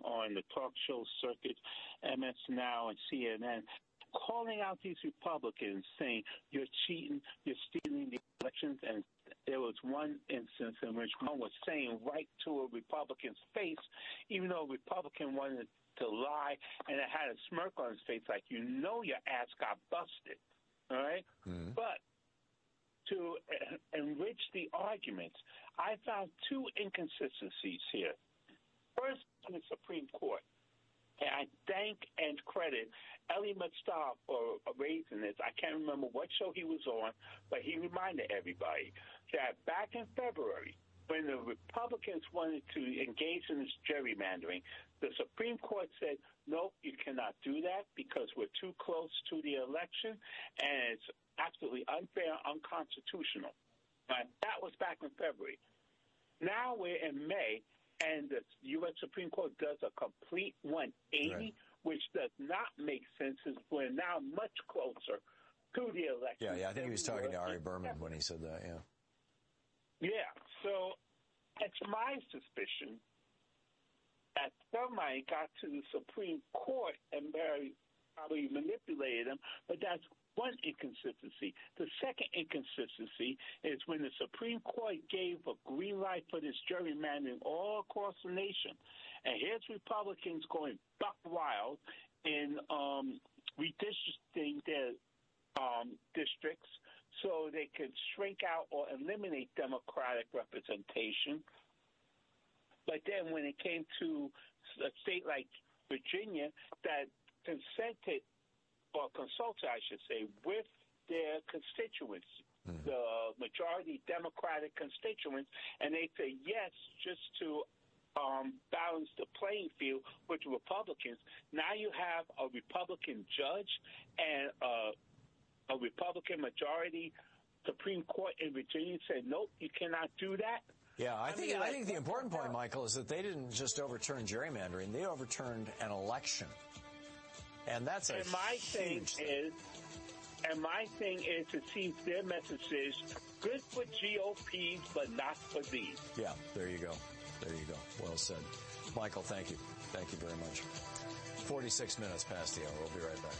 on the talk show circuit, MS Now and CNN, calling out these Republicans, saying you're cheating, you're stealing the elections. And there was one instance in which one was saying right to a Republican's face, even though a Republican wanted to lie, and it had a smirk on his face like, you know, your ass got busted. All right? Mm-hmm. But to enrich the arguments, I found two inconsistencies here. First, in the Supreme Court, and I thank and credit Elie Mystal for raising this. I can't remember what show he was on, but he reminded everybody that back in February, when the Republicans wanted to engage in this gerrymandering, the Supreme Court said, nope, you cannot do that because we're too close to the election, and it's absolutely unfair, unconstitutional. That was back in February. Now we're in May, and the U.S. Supreme Court does a complete 180, right, which does not make sense, as we're now much closer to the election. Yeah, I think he was talking to Ari Berman when he said that, yeah. Yeah, so it's my suspicion that somebody got to the Supreme Court and probably manipulated them, but that's one inconsistency. The second inconsistency is when the Supreme Court gave a green light for this gerrymandering all across the nation, and here's Republicans going buck wild in redistricting their districts so they could shrink out or eliminate Democratic representation. But then when it came to a state like Virginia that consulted, I should say, with their constituents, the majority Democratic constituents, and they say yes just to balance the playing field with the Republicans. Now you have a Republican judge and a Republican majority Supreme Court in Virginia said, nope, you cannot do that. Yeah, I think the important point, Michael, is that they didn't just overturn gerrymandering; they overturned an election, and that's a huge thing. And my thing is, it seems their message is good for GOPs, but not for these. Yeah, there you go. Well said, Michael. Thank you. Thank you very much. 46 minutes past the hour. We'll be right back.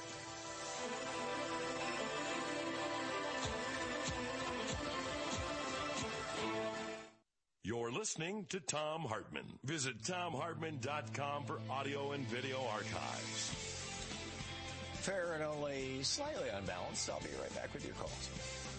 You're listening to Thom Hartmann. Visit ThomHartmann.com for audio and video archives. Fair and only slightly unbalanced. I'll be right back with your calls.